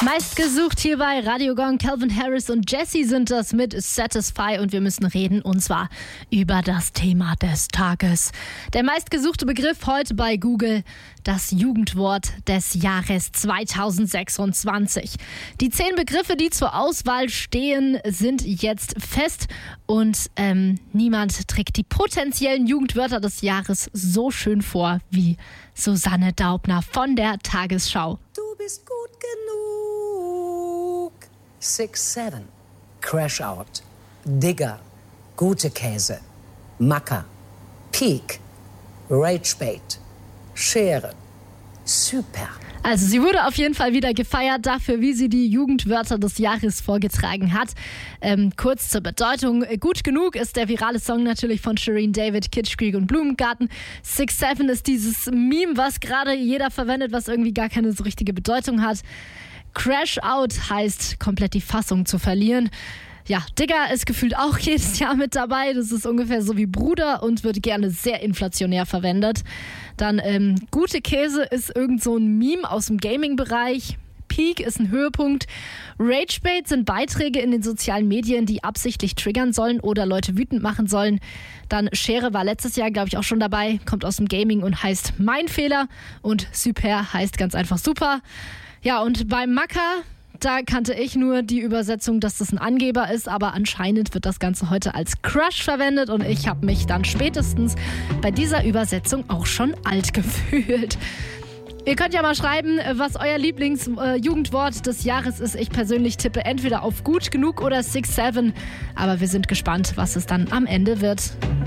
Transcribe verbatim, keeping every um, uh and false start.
Meistgesucht hier bei Radio Gong. Calvin Harris und Jessie sind das mit Satisfy und wir müssen reden und zwar über das Thema des Tages. Der meistgesuchte Begriff heute bei Google, das Jugendwort des Jahres zweitausendsechsundzwanzig. Die zehn Begriffe, die zur Auswahl stehen, sind jetzt fest und ähm, niemand trägt die potenziellen Jugendwörter des Jahres so schön vor wie Susanne Daubner von der Tagesschau. Du bist gut genug. six seven, Crash Out, Digger, gute Käse, Macker, Peak, Ragebait, Schere, Super. Also sie wurde auf jeden Fall wieder gefeiert dafür, wie sie die Jugendwörter des Jahres vorgetragen hat. Ähm, kurz zur Bedeutung. Gut genug ist der virale Song natürlich von Shireen David, Kitschkrieg und Blumengarten. six seven ist dieses Meme, was gerade jeder verwendet, was irgendwie gar keine so richtige Bedeutung hat. Crash Out heißt, komplett die Fassung zu verlieren. Ja, Digger ist gefühlt auch jedes Jahr mit dabei. Das ist ungefähr so wie Bruder und wird gerne sehr inflationär verwendet. Dann ähm, gute Käse ist irgend so ein Meme aus dem Gaming-Bereich. Peak ist ein Höhepunkt. Ragebait sind Beiträge in den sozialen Medien, die absichtlich triggern sollen oder Leute wütend machen sollen. Dann Schere war letztes Jahr, glaube ich, auch schon dabei, kommt aus dem Gaming und heißt Mein Fehler. Und Super heißt ganz einfach super. Ja, und beim Macker, da kannte ich nur die Übersetzung, dass das ein Angeber ist, aber anscheinend wird das Ganze heute als Crush verwendet und ich habe mich dann spätestens bei dieser Übersetzung auch schon alt gefühlt. Ihr könnt ja mal schreiben, was euer Lieblingsjugendwort äh, des Jahres ist. Ich persönlich tippe entweder auf gut genug oder six seven, aber wir sind gespannt, was es dann am Ende wird.